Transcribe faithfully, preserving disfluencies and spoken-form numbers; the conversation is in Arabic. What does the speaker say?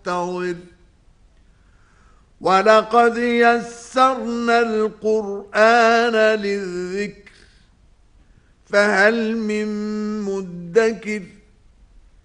فانتظر ولقد يسرنا القرآن للذكر فهل من مدكر